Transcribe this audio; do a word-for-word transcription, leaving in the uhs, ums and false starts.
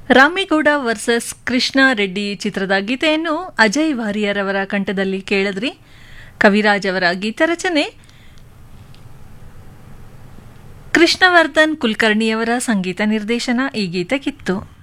Ramegowda versus Krishna Reddy ಚಿತ್ರದ ಗೀತೆಯನ್ನು Ajay warrior ಅವರ ಕಂಠದಲ್ಲಿ ಕೇಳಿದ್ರಿ. ಕವಿರಾಜ್ ಅವರ ಗೀತರಚನೆ, ಕೃಷ್ಣವರ್ಧನ್ ಕುಲಕರ್ಣಿಯವರ ಸಂಗೀತ ನಿರ್ದೇಶನ ಈ ಗೀತೆಗಿತ್ತು.